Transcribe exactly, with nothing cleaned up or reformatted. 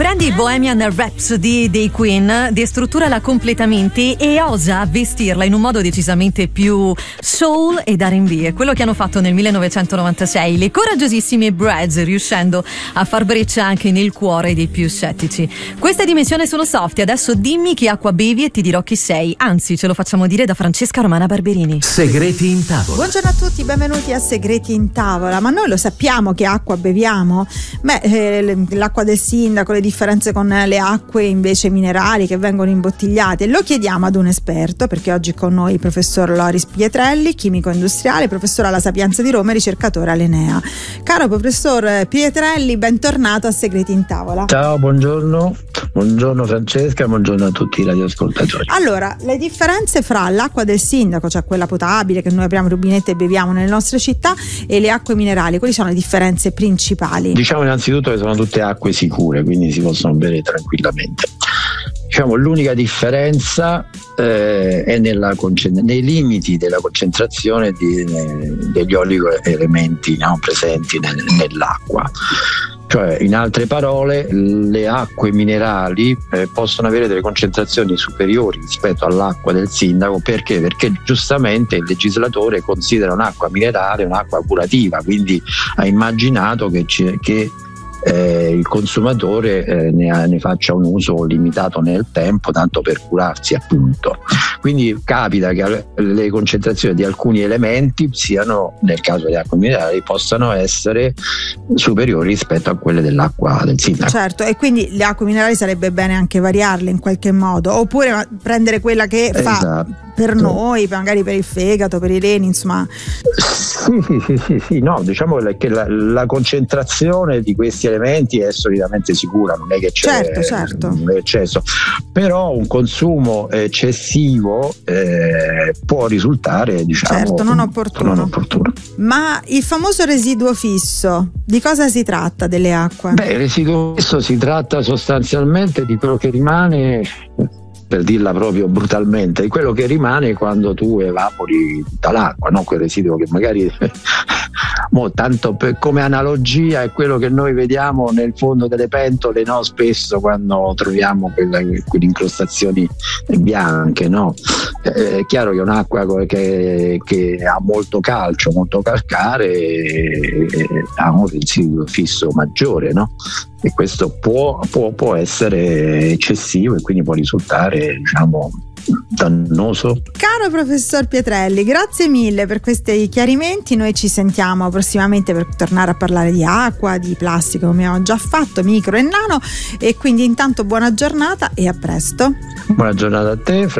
Prendi Bohemian Rhapsody dei Queen, destrutturala completamente e osa vestirla in un modo decisamente più soul ed R and B. È quello che hanno fatto nel millenovecentonovantasei le coraggiosissime Brads, riuscendo a far breccia anche nel cuore dei più scettici. Questa è Dimensione Sono Soft. Adesso dimmi che acqua bevi e ti dirò chi sei. Anzi, ce lo facciamo dire da Francesca Romana Barberini. Segreti in tavola. Buongiorno a tutti, benvenuti a Segreti in tavola. Ma noi lo sappiamo che acqua beviamo? Beh, eh, l'acqua del sindaco, le differenze con le acque invece minerali che vengono imbottigliate, lo chiediamo ad un esperto, perché oggi con noi il professor Loris Pietrelli, chimico industriale, professore alla Sapienza di Roma e ricercatore all'Enea. Caro professor Pietrelli, bentornato a Segreti in tavola. Ciao, buongiorno. Buongiorno Francesca, buongiorno a tutti i radioascoltatori. Allora, le differenze fra l'acqua del sindaco, cioè quella potabile che noi apriamo il rubinetto e beviamo nelle nostre città, e le acque minerali, quali sono le differenze principali? Diciamo innanzitutto che sono tutte acque sicure, quindi si possono bere tranquillamente. Diciamo l'unica differenza eh, è nella concent- nei limiti della concentrazione di, eh, degli oligoelementi, no, presenti nel, nell'acqua. Cioè, in altre parole, le acque minerali eh, possono avere delle concentrazioni superiori rispetto all'acqua del sindaco. Perché? Perché giustamente il legislatore considera un'acqua minerale un'acqua curativa, quindi ha immaginato che, c- che eh, il consumatore eh, ne, ha, ne faccia un uso limitato nel tempo, tanto per curarsi appunto. Quindi capita che le concentrazioni di alcuni elementi siano, nel caso delle acque minerali, possano essere superiori rispetto a quelle dell'acqua del sindaco. Certo, e quindi le acque minerali sarebbe bene anche variarle in qualche modo, oppure prendere quella che fa esatto. per noi, magari per il fegato, per i reni, insomma. Sì, sì, sì, sì, sì. No, diciamo che la, la concentrazione di questi elementi è solidamente sicura, non è che c'è certo, certo. un eccesso, però un consumo eccessivo eh, può risultare, diciamo, certo, non opportuno. non opportuno. Ma il famoso residuo fisso, di cosa si tratta delle acque? Beh, il residuo fisso si tratta sostanzialmente di quello che rimane, per dirla proprio brutalmente, di quello che rimane quando tu evapori tutta l'acqua, no? Quel residuo che magari mo, tanto per, come analogia, è quello che noi vediamo nel fondo delle pentole, no? Spesso quando troviamo quella, quelle incrostazioni bianche, no? Eh, è chiaro che un'acqua che, che ha molto calcio, molto calcare, eh, ha un residuo fisso maggiore, no? E questo può, può, può essere eccessivo e quindi può risultare, diciamo, dannoso. Caro professor Pietrelli, grazie mille per questi chiarimenti. Noi ci sentiamo prossimamente per tornare a parlare di acqua, di plastica, come abbiamo già fatto, micro e nano, e quindi intanto buona giornata e a presto. Buona giornata a te.